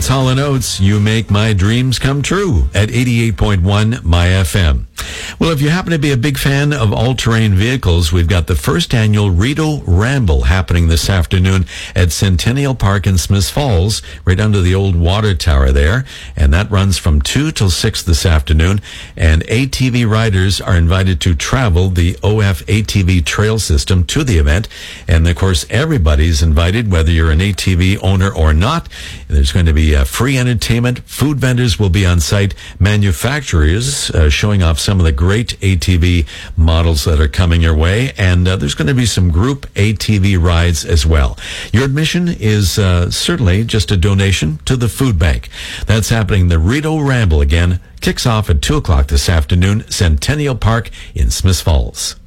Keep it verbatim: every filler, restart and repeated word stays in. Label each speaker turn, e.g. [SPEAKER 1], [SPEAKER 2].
[SPEAKER 1] That's Hall and Oates, You Make My Dreams Come True at eighty-eight point one My F M. Well, if you happen to be a big fan of all-terrain vehicles, we've got the first annual Rito Ramble happening this afternoon at Centennial Park in Smiths Falls, right under the old water tower there. And that runs from two till six this afternoon. And A T V riders are invited to travel the O F A T V trail system to the event. And, of course, everybody's invited, whether you're an A T V owner or not. There's going to be uh, free entertainment. Food vendors will be on site. Manufacturers uh, showing off some of the great A T V models that are coming your way. And uh, there's going to be some group A T V rides as well. Your admission is uh, certainly just a donation to the food bank. That's happening. The Rito Ramble again kicks off at two o'clock this afternoon, Centennial Park in Smiths Falls.